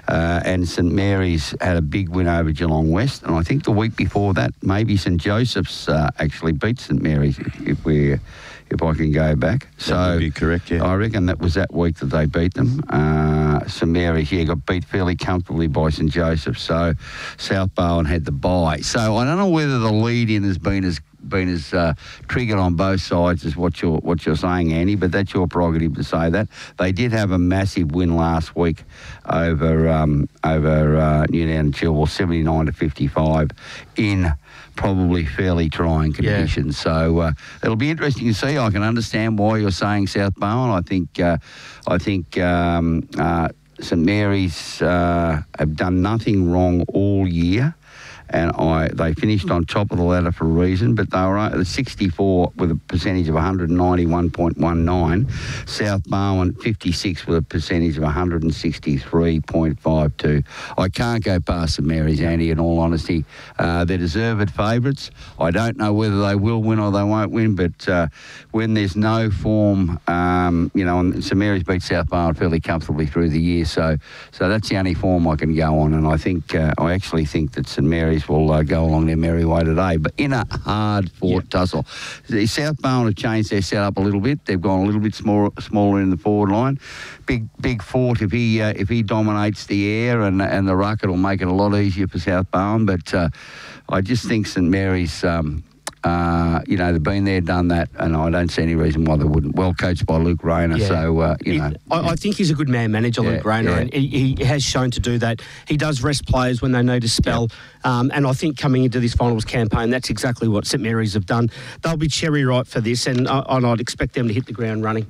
Uh, and St Mary's had a big win over Geelong West, and I think the week before that, maybe St Joseph's uh, actually beat St Mary's, if, if we, if I can go back. That So would be correct, yeah. I reckon that was that week that they beat them. Uh, St Mary's, yeah, got beat fairly comfortably by St Joseph's. So South Bowen had the bye. So I don't know whether the lead-in has been as been as uh, triggered on both sides as what you're what you're saying, Andy. But that's your prerogative to say that. They did have a massive win last week over um, over uh, Newtown and Chilwell, seventy-nine to fifty-five in probably fairly trying conditions. Yeah. So uh, it'll be interesting to see. I can understand why you're saying South Bowen. I think uh, I think um, uh, St Mary's uh, have done nothing wrong all year. And I, they finished on top of the ladder for a reason, but they were at sixty-four with a percentage of one ninety-one point one nine. South Barwon, fifty-six with a percentage of one sixty-three point five two. I can't go past St Mary's, Andy, in all honesty. Uh, they're deserved favourites. I don't know whether they will win or they won't win, but uh, when there's no form, um, you know, and St Mary's beat South Barwon fairly comfortably through the year, so so that's the only form I can go on, and I think, uh, I actually think that St Mary's will uh, go along their merry way today, but in a hard-fought yep. tussle. The South Bowen have changed their setup a little bit. They've gone a little bit small, smaller in the forward line. Big, big Fort, if he uh, if he dominates the air and and the ruck, it'll make it a lot easier for South Bowen. But uh, I just think St Mary's. Um, Uh, you know, they've been there, done that, and I don't see any reason why they wouldn't. Well coached by Luke Rayner, yeah. so, uh, you he, know. I, yeah. I think he's a good man manager, yeah, Luke Rayner, yeah. and he, he has shown to do that. He does rest players when they need to spell, yeah. um, and I think coming into this finals campaign, that's exactly what St Mary's have done. They'll be cherry ripe for this, and, uh, and I'd expect them to hit the ground running.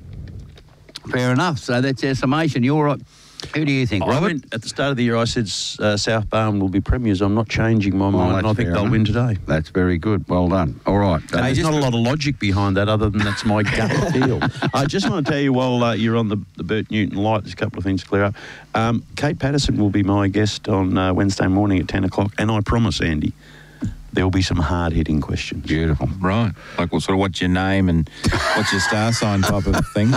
Fair enough. So that's our summation. You're right. Who do you think, I Robert? went, at the start of the year, I said uh, South Bowen will be premiers. I'm not changing my mind, Oh, and I think they'll enough. win today. That's very good. Well done. All right. Uh, there's not a lot of logic behind that other than that's my gut feel. I just want to tell you while uh, you're on the, the Bert Newton light, there's a couple of things to clear up. Um, Kate Patterson will be my guest on uh, Wednesday morning at ten o'clock, and I promise, Andy, there will be some hard-hitting questions. Beautiful. Right. Like, well, sort of what's your name and what's your star sign type of thing.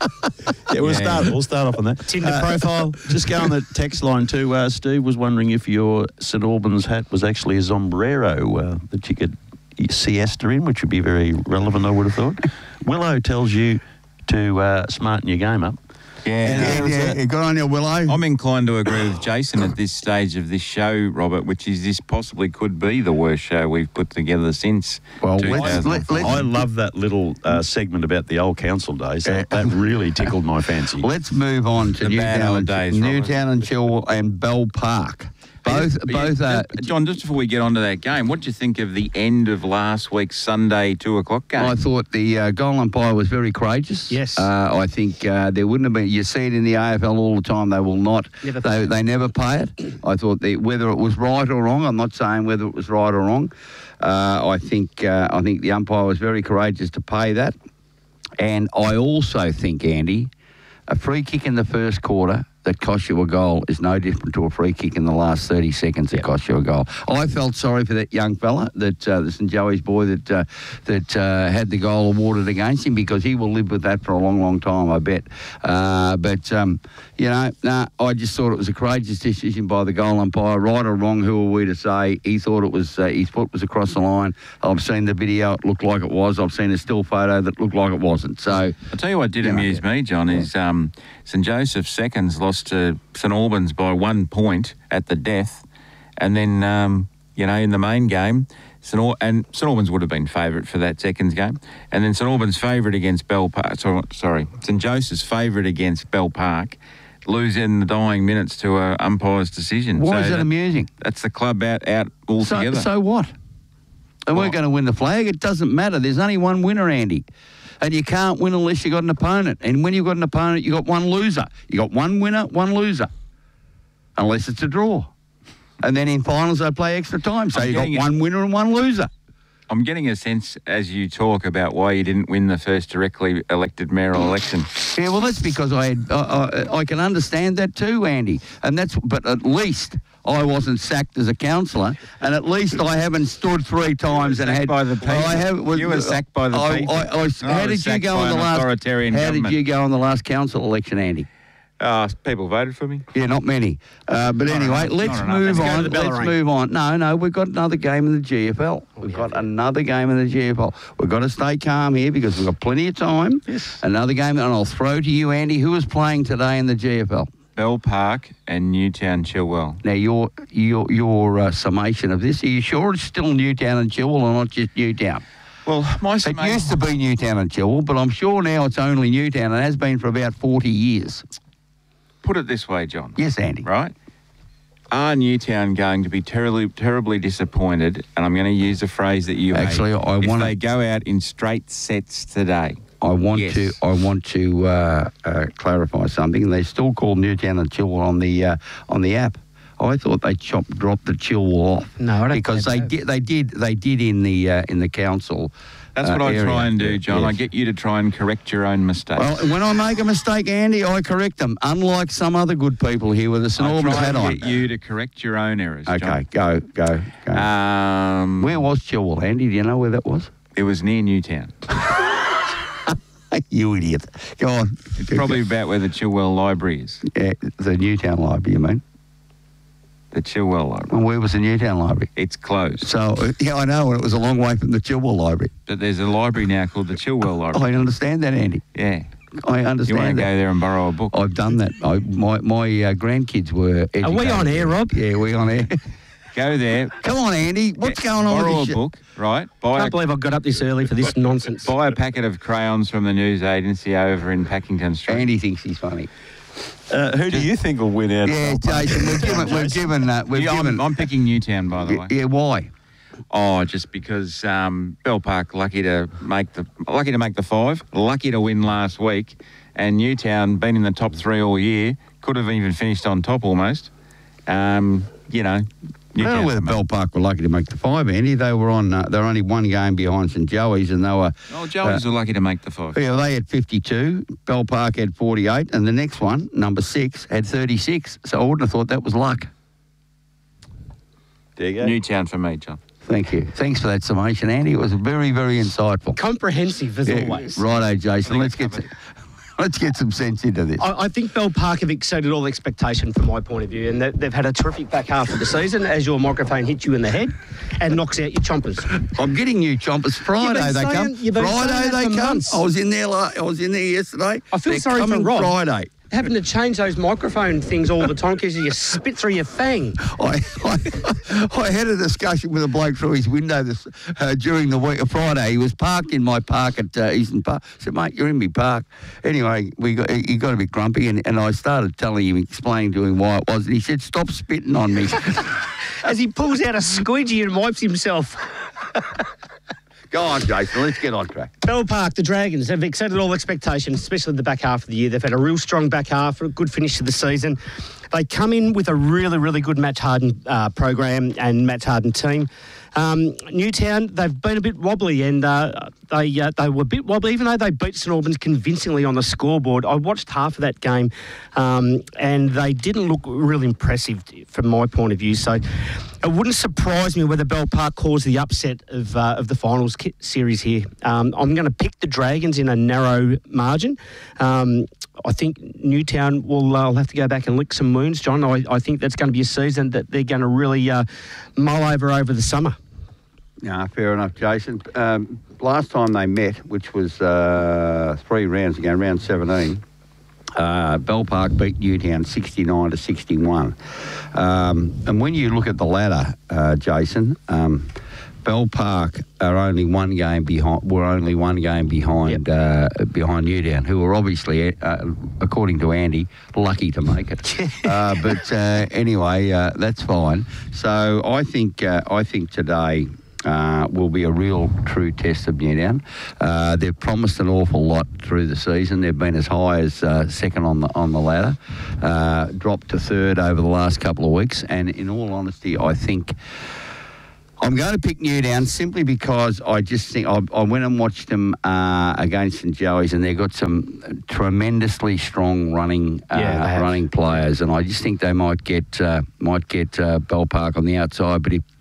Yeah, we'll, Yeah. Start, we'll start off on that. Tinder profile. Just go on the text line too. Uh, Steve was wondering if your St Albans hat was actually a sombrero uh, that you could siesta in, which would be very relevant, I would have thought. Willow tells you to uh, smarten your game up. Yeah. Yeah, yeah, yeah. Good on you, Willow. I'm inclined to agree with Jason at this stage of this show, Robert, which is this possibly could be the worst show we've put together since Well, let's- two thousand five. let- let's- I love that little uh, segment about the old council days. That, that really tickled my fancy. Let's move on to The bad Newtown, old and, days, Robert. Newtown and Chilwell and Bell Park. Both, Yeah, both. Uh, John, just before we get on to that game, what do you think of the end of last week's Sunday two o'clock game? I thought the uh, goal umpire was very courageous. Yes. Uh, I think uh, there wouldn't have been. You see it in the A F L all the time. They will not. Never they, they never pay it. I thought the, whether it was right or wrong. I'm not saying whether it was right or wrong. Uh, I think uh, I think the umpire was very courageous to pay that. And I also think, Andy, a free kick in the first quarter that cost you a goal is no different to a free kick in the last thirty seconds that Yep. cost you a goal. I felt sorry for that young fella, that uh, the St Joey's boy that uh, that uh, had the goal awarded against him, because he will live with that for a long, long time, I bet. Uh, but, um, you know, nah, I just thought it was a courageous decision by the goal umpire. Right or wrong, who are we to say? He thought it was, uh, his foot was across the line. I've seen the video, it looked like it was. I've seen a still photo that looked like it wasn't. So, I'll tell you what did Yeah. amuse me, John, is um, St Joseph's Seconds lost to St Albans by one point at the death, and then um, you know in the main game, St Al- and St Albans would have been favourite for that Seconds game, and then St Albans favourite against Bell Park. So, sorry, St Joseph's favourite against Bell Park, lose in the dying minutes to a umpire's decision. why so is that that- amusing? That's the club out out So, altogether. so what? And we're Well- going to win the flag. It doesn't matter. There's only one winner, Andy. And you can't win unless you've got an opponent. And when you've got an opponent, you've got one loser. You've got one winner, one loser. Unless it's a draw. And then in finals, they play extra time. So I'm you've got getting it. one winner and one loser. I'm getting a sense as you talk about why you didn't win the first directly elected mayoral election. Yeah, well, that's because I had, I, I, I can understand that too, Andy. And that's, but at least I wasn't sacked as a councillor, and at least I haven't stood three times and sacked had. by the people. I have, well, You were sacked by the I, people. I, I, I how was did you sacked go by on the an last? authoritarian How government. did you go on the last council election, Andy? Uh, people voted for me. Yeah, not many. Uh, but Not anyway, enough, let's not enough. move Let's go to on. the Let's Bellarine. move on. No, no, we've got another game in the G F L. We've got another game in the G F L. We've got to stay calm here because we've got plenty of time. Yes. Another game, and I'll throw to you, Andy. Who is playing today in the G F L? Bell Park and Newtown Chilwell. Now, your your your uh, summation of this, are you sure it's still Newtown and Chilwell or not just Newtown? Well, my It summation- used to be Newtown and Chilwell, but I'm sure now it's only Newtown and has been for about forty years. Put it this way, John. Yes, Andy. Right? Are Newtown going to be terribly, terribly disappointed? And I'm going to use a phrase that you Actually, hate, I if wanna- they go out in straight sets today. I want Yes. to I want to uh, uh, clarify something. They still call Newtown and Chilwell on the uh, on the app. I thought they chopped dropped the Chilwell off. No, I don't because they think so. did they did they did in the uh, in the council. That's uh, what I area. try and do, John. I Yes. get you to try and correct your own mistakes. Well, when I make a mistake, Andy, I correct them. Unlike some other good people here with a St I Albans try hat and on. get you to correct your own errors, Okay, John. go go go. Um, Where was Chilwell, Andy? Do you know where that was? It was near Newtown. You idiot. Go on. It's probably about where the Chilwell Library is. Yeah, the Newtown Library, you mean? The Chilwell Library. And where was the Newtown Library? It's closed. So, uh, yeah, I know, and it was a long way from the Chilwell Library. But there's a library now called the Chilwell Library. I understand that, Andy. Yeah. I You want to understand go that. there and borrow a book? I've done that. I, my my uh, grandkids were educated. Are we on air, Rob? Yeah, we on air. Go there. Come on, Andy. What's get- going on Borrow with this a shit? book, right? Buy Can't a, believe I got up this early for this nonsense. buy a packet of crayons from the news agency over in Packington Street. Andy thinks he's funny. Uh, who do you think will win out? Yeah, Jason, we've given, we've given, uh, we've Yeah, given. I'm, I'm picking Newtown, by the way. yeah, why? Oh, just because um, Bell Park lucky to make the lucky to make the five, lucky to win last week, and Newtown been in the top three all year, could have even finished on top almost. Um, you know, I don't know Newtown's whether the Bell Park were lucky to make the five, Andy. They were on. Uh, they were only one game behind St Joey's, and they were. Oh, Joey's were lucky to make the five. Yeah, they had fifty-two. Bell Park had forty-eight, and the next one, number six, had thirty-six. So I wouldn't have thought that was luck. There you go. Newtown for me, John. Thank you. Thanks for that summation, Andy. It was very, very insightful. Comprehensive as Yeah, always. righto, Jason. think Let's I get covered some, let's get some sense into this. I, I think Bell Park have exceeded all expectation from my point of view, and they, they've had a terrific back half of the season as your microphone hits you in the head and knocks out your chompers. I'm getting new chompers. Friday You've been they come. saying- you've been Friday saying that they for come. months. I was in there. la- I was in there yesterday. I feel They're sorry for coming Rob. Friday. Having to change those microphone things all the time because you spit through your fang. I, I, I had a discussion with a bloke through his window this uh, during the week of Friday. He was parked in my park at uh, Eastern Park. I said, mate, you're in my park. Anyway, we got, he got a bit grumpy, and, and I started telling him, explaining to him why it was, and he said, stop spitting on me. As he pulls out a squeegee and wipes himself. Go on, Jason, let's get on track. Bell Park, the Dragons, have exceeded all expectations, especially the back half of the year. They've had a real strong back half, a good finish to the season. They come in with a really, really good Matt Harden uh, program and Matt Harden team. Um, Newtown, they've been a bit wobbly, and uh, they uh, they were a bit wobbly, even though they beat St Albans convincingly on the scoreboard. I watched half of that game, um, and they didn't look real impressive from my point of view. So it wouldn't surprise me whether Bell Park calls the upset of uh, of the finals ki- series here. Um, I'm going to pick the Dragons in a narrow margin. Um, I think Newtown will uh, have to go back and lick some wounds, John. I, I think that's going to be a season that they're going to really uh, mull over over the summer. Yeah, fair enough, Jason. Um, last time they met, which was uh, three rounds ago, round seventeen, uh, Bell Park beat Newtown sixty-nine to sixty-one. Um, and when you look at the ladder, uh, Jason, um, Bell Park are only one game behind. Were only one game behind uh, behind Newtown, who were obviously, uh, according to Andy, lucky to make it. uh, but uh, anyway, uh, that's fine. So I think uh, I think today. Uh, will be a real true test of Newtown. Uh, they've promised an awful lot through the season. They've been as high as uh, second on the on the ladder, uh, dropped to third over the last couple of weeks. And in all honesty, I think I'm going to pick Newtown simply because I just think I, I went and watched them uh, against St Joey's, and they've got some tremendously strong running uh, Yeah, they have. running players, and I just think they might get uh, might get uh, Bell Park on the outside. But if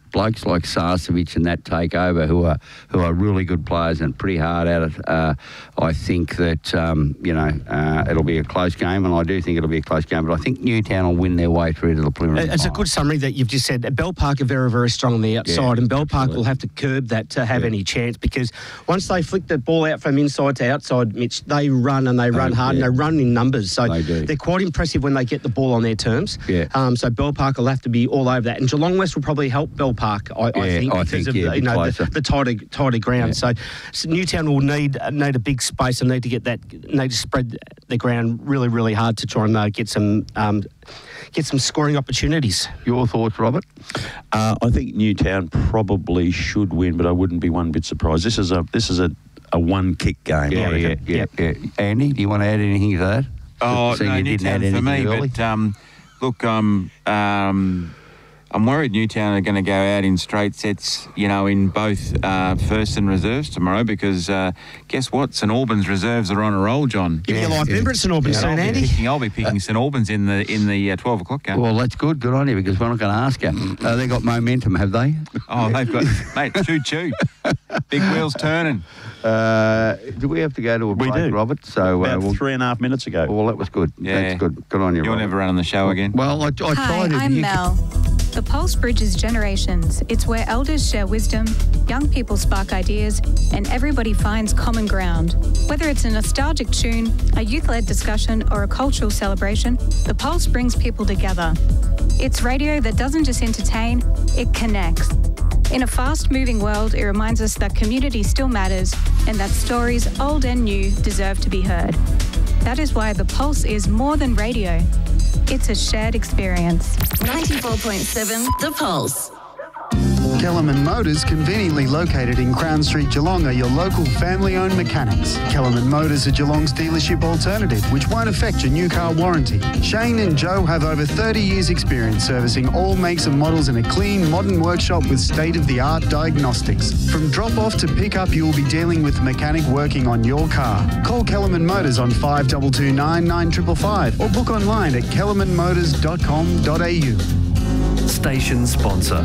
blokes like Sarcevic and that take over, who are who are really good players and pretty hard at it, uh, I think that um, you know uh, it'll be a close game, and I do think it'll be a close game. But I think Newtown will win their way through to the preliminary. It's a final. good summary that you've just said. Bell Park are very, very strong on the outside, Yeah, and Bell Park absolutely. will have to curb that to have Yeah. any chance, because once they flick the ball out from inside to outside, Mitch, they run and they run Oh, hard yeah. and they run in numbers. So They do. they're quite impressive when they get the ball on their terms. Yeah. Um, so Bell Park will have to be all over that, and Geelong West will probably help Bell Park. I, I Yeah, think I because think, of yeah, the, a you bit know closer. the, the tighter tighter ground. So, so Newtown will need need a big space and need to get that need to spread the ground really, really hard to try and uh, get some um, get some scoring opportunities. Your thoughts, Robert? Uh, I think Newtown probably should win, but I wouldn't be one bit surprised. This is a this is a, a one kick game. Yeah, I yeah, reckon. yeah, yeah. Andy, do you want to add anything to that? Oh, So no, you didn't add Newtown for anything me, early? but um, look, um, um, I'm worried Newtown are going to go out in straight sets, you know, in both uh, first and reserves tomorrow, because uh, guess what? St Albans reserves are on a roll, John. Give you a live member at St Albans Yeah, soon, I'll be Andy. picking, I'll be picking St Albans in the in the uh, twelve o'clock game. Well, that's good. Good on you, because we're not going to ask you. Uh, they got momentum, have they? Oh, they've got, mate, choo-choo. Big wheels turning. Uh, do we have to go to a We break, do. Robert? So, About uh, we'll, three and a half minutes ago. well, that was good. Yeah. That's good. Good on you, You'll Robert. never run on the show again. Well, I, I Hi, tried it. I'm You- Mel. The Pulse bridges generations. It's where elders share wisdom, young people spark ideas, and everybody finds common ground. Whether it's a nostalgic tune, a youth-led discussion, or a cultural celebration, the Pulse brings people together. It's radio that doesn't just entertain, it connects. In a fast-moving world, it reminds us that community still matters and that stories, old and new, deserve to be heard. That is why the Pulse is more than radio. It's a shared experience. ninety-four point seven The Pulse. Kellerman Motors, conveniently located in Crown Street, Geelong, are your local family-owned mechanics. Kellerman Motors are Geelong's dealership alternative, which won't affect your new car warranty. Shane and Joe have over thirty years' experience servicing all makes and models in a clean, modern workshop with state-of-the-art diagnostics. From drop-off to pick-up, you will be dealing with the mechanic working on your car. Call Kellerman Motors on five two two nine, nine five five five or book online at kellerman motors dot com dot a u. Station sponsor.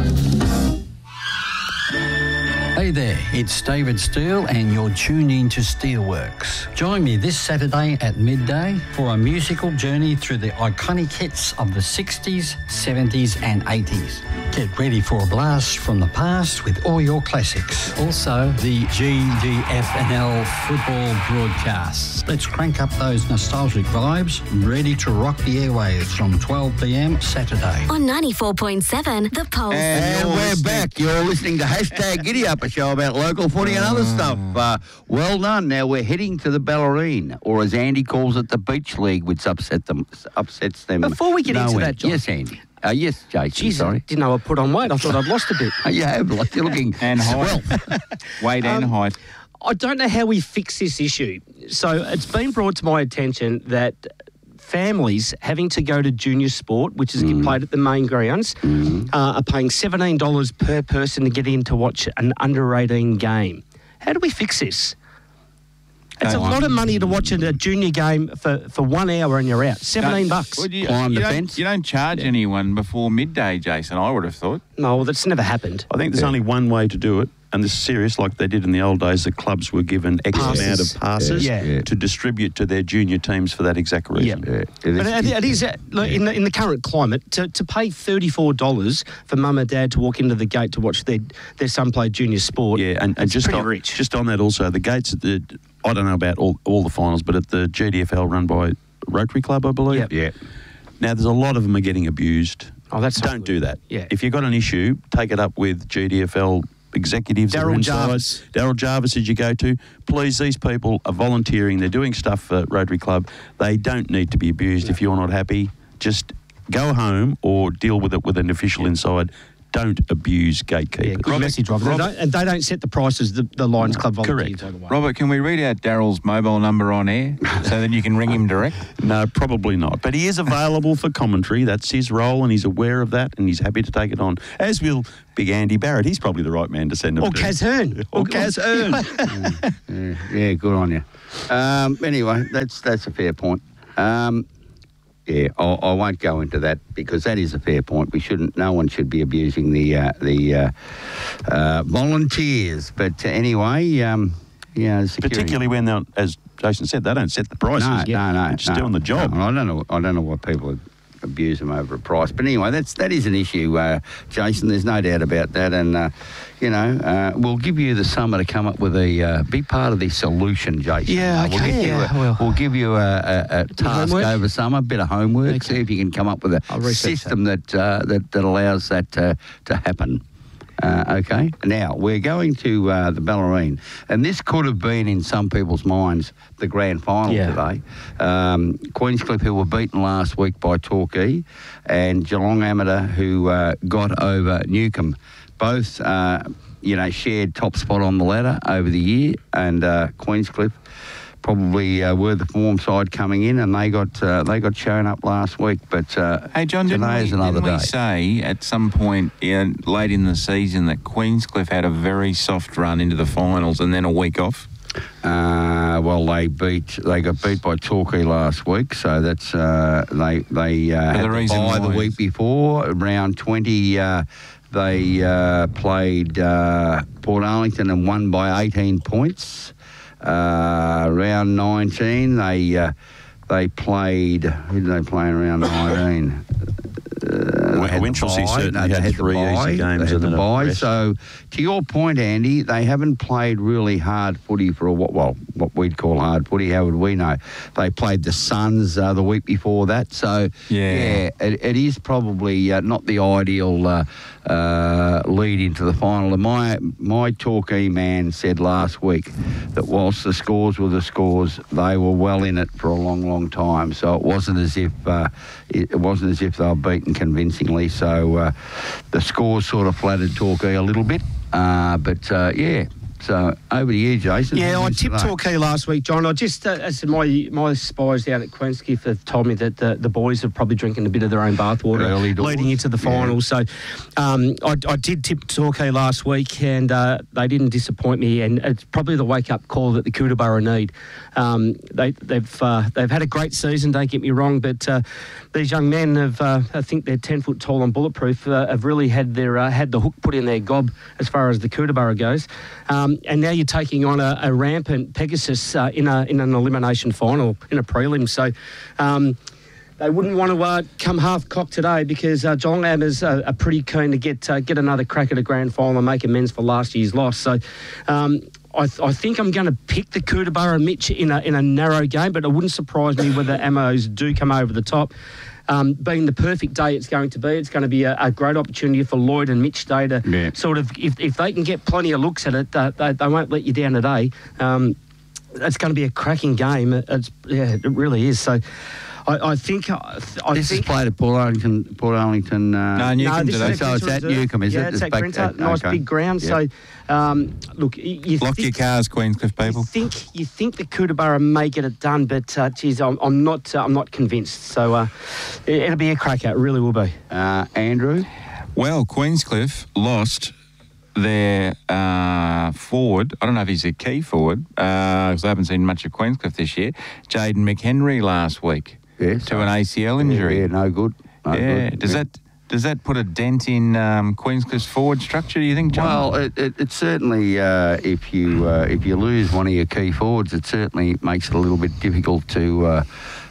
Hey there, it's David Steele and you're tuned in to Steelworks. Join me this Saturday at midday for a musical journey through the iconic hits of the sixties, seventies and eighties. Get ready for a blast from the past with all your classics. Also, the G D F N L football broadcasts. Let's crank up those nostalgic vibes, ready to rock the airwaves from twelve p m Saturday. On ninety-four point seven, The Pulse. And we're back. You're listening to Hashtag Giddy Up, a show about local footy and other stuff. Uh, well done. Now we're heading to the Ballerine, or as Andy calls it, the Beach League, which upset them, upsets them. Before we get no into end. that, John. Yes, Andy. Uh, yes, Jason. Jeez, sorry. didn't know I put on weight. I thought I'd lost a bit. Oh, you have. Like, you're looking And well. height. Weight and Um, height. I don't know how we fix this issue. So it's been brought to my attention that families having to go to junior sport, which is Mm. played at the main grounds, Mm-hmm. uh, are paying seventeen dollars per person to get in to watch an under eighteen game. How do we fix this? It's a Don't- lot of money to watch a junior game for, for one hour and you're out. seventeen bucks. Well, you, Climb you the don't, fence. you don't charge anyone before midday, Jason, I would have thought. No, well, that's never happened. I think there's only one way to do it, and this is serious, like they did in the old days. The clubs were given X Passes. amount of passes Yeah. Yeah. to distribute to their junior teams for that exact reason. Yeah, it But is- it, it is, uh, look, in, the, in the current climate, to, to pay thirty-four dollars for mum and dad to walk into the gate to watch their, their son play junior sport. Yeah, and, and it's just pretty on, rich. just on that also, the gates at the, I don't know about all, all the finals, but at the G D F L run by Rotary Club, I believe. Yep. yeah. Now, there's a lot of them are getting abused. Oh, that's not Don't good. do that. Yeah. If you've got an issue, take it up with G D F L executives. that are Daryl inside. Jarvis. Daryl Jarvis, as you go to. Please, these people are volunteering. They're doing stuff for Rotary Club. They don't need to be abused. If you're not happy, just go home or deal with it with an official inside. Don't abuse gatekeepers. Yeah, good message, Robert. They don't, and they don't set the prices, the, the Lions Club volunteers. Correct. By the way. Robert, can we read out Daryl's mobile number on air so that you can ring him direct? No, probably not. But he is available for commentary. That's his role, and he's aware of that, and he's happy to take it on. As will Big Andy Barrett. He's probably the right man to send him Or to. Kaz Hearn. Or Kaz Hearn. yeah, yeah, good on you. Um, anyway, that's that's a fair point. Um, Yeah, I, I won't go into that because that is a fair point. We shouldn't. No one should be abusing the uh, the uh, uh, volunteers. But uh, anyway, um, yeah, security. Particularly when, they're, as Jason said, they don't set the prices. No, yet. no, no, They're just no, doing the job. no, I don't know. I don't know why people abuse them over a price. But anyway, that's that is an issue, uh, Jason. There's no doubt about that. And uh, you know, uh, we'll give you the summer to come up with a uh, be part of the solution, Jason. Yeah, Uh, we'll okay, give you yeah, a, well. we'll give you a, a, a task homework? over summer, a bit of homework. See if you can come up with I'll a research system that uh, that that allows that to, to happen. Uh, okay, now we're going to uh, the Ballerine, and this could have been in some people's minds the grand final Yeah. today. Um, Queenscliff, who were beaten last week by Torquay, and Geelong Amateur, who uh, got over Newcombe, both uh, you know shared top spot on the ladder over the year, and uh, Queenscliff probably uh, were the form side coming in, and they got uh, they got shown up last week. But uh, Hey, John, didn't, today we, is another didn't we day. say at some point yeah, late in the season that Queenscliff had a very soft run into the finals and then a week off? Uh, well, they beat they got beat by Torquay last week, so that's uh, they they uh, had the to reason buy the why week is- before round twenty. Uh, they uh, played uh, Port Arlington and won by eighteen points. Uh, round nineteen, they uh, they played. Who did they play in round nineteen? Uh, they had the Winchelsea bye. certainly No, had they had three the bye. easy games They had and the then a bye. rest. So, to your point, Andy, they haven't played really hard footy for a what well what we'd call hard footy. How would we know? They played the Suns uh, the week before that. So Yeah. yeah, it, it is probably uh, not the ideal uh, uh, lead into the final. And my my Torquay man said last week that whilst the scores were the scores, they were well in it for a long, long time. So it wasn't as if uh, it, it wasn't as if they were beaten convincingly. So uh, the scores sort of flattered Torquay a little bit. Uh, but uh, yeah. So over to you, Jason. Yeah, I Who's tipped today? Torquay last week, John. I just, uh, as my my spies down at Queenscliff have told me that the, the boys are probably drinking a bit of their own bathwater Early doors. leading into the finals. So um, I, I did tip Torquay last week, and uh, they didn't disappoint me. And it's probably the wake up call that the Kookaburra need. Um, they, they've uh, they've had a great season. Don't get me wrong, but uh, these young men have, uh, I think they're ten foot tall and bulletproof. Uh, have really had their uh, had the hook put in their gob as far as the Kookaburra goes. Um, and now you're taking on a, a rampant Pegasus uh, in a in an elimination final in a prelim. So. Um, They wouldn't want to uh, come half cocked today because uh, Geelong Amateurs are, are pretty keen to get uh, get another crack at a grand final and make amends for last year's loss. So um, I, th- I think I'm going to pick the Kookaburra Mitch in a in a narrow game, but it wouldn't surprise me whether Amos do come over the top. Um, being the perfect day it's going to be, it's going to be a, a great opportunity for Lloyd and Mitch Day to Yeah. sort of, if, if they can get plenty of looks at it, uh, they, they won't let you down today. Um, it's going to be a cracking game. It's, yeah, it really is. So I, I think... I, I This think is played at Port Arlington. Port Arlington. Uh, No, Newcombe this is today. at So it's Grinta at Reserve. Newcombe, is yeah, it? it's It's at back Grinta. at- Nice okay. big ground. Yeah. So, um, look, you, you Lock think, your cars, Queenscliff people. You think you think the Kookaburra may get it done, but uh, geez, I'm, I'm not. Uh, I'm not convinced. So uh, it, it'll be a cracker. It really will be. Uh, Andrew? Well, Queenscliff lost their uh, forward. I don't know if he's a key forward because I haven't seen much of Queenscliff this year. Jaden McHenry last week Yes. to an A C L injury. Yeah, yeah, no good. No Yeah. good. Does Yeah. that does that put a dent in um, Queenscliff's forward structure? Do you think, John? Well, it, it, it certainly, uh, if you uh, if you lose one of your key forwards, it certainly makes it a little bit difficult to uh,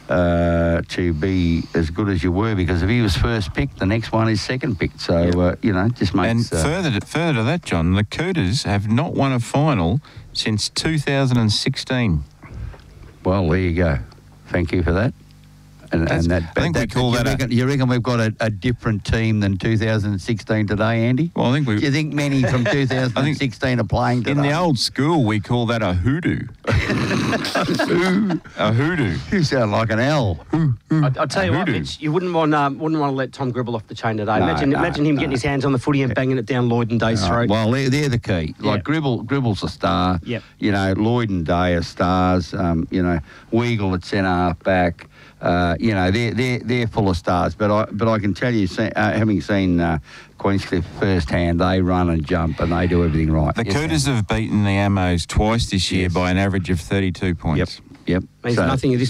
uh, to be as good as you were, because if he was first picked, the next one is second picked. So uh, you know, it just and makes. Uh, further to, further to that, John, the Cooters have not won a final since two thousand sixteen. well, there you go. Thank you for that. And, That's- and that, I think we call you that a- reckon, you reckon we've got a, a different team than two thousand sixteen today, Andy? Well, I think we. Do you think many from two thousand sixteen are playing today? In the old school, we call that a hoodoo. a hoodoo. You sound like an owl. I, I'll tell you what, Hoodoo. Mitch, you wouldn't want um, wouldn't want to let Tom Gribble off the chain today. No, imagine no, imagine him no. getting his hands on the footy and banging it down Lloyd and Day's All right, throat. well, they're, they're the key. Yeah. Like Gribble, Gribble's a star. Yep. You know, Lloyd and Day are stars. Um, you know, Weagle at centre half back. Uh, you know, they're they're they're full of stars. But I but I can tell you, se- uh, having seen uh, Queenscliff firsthand, they run and jump and they do everything right. The Yes, Cooters have beaten the Amos twice this year Yes. by an average of thirty-two points. Yep. Means So- nothing at this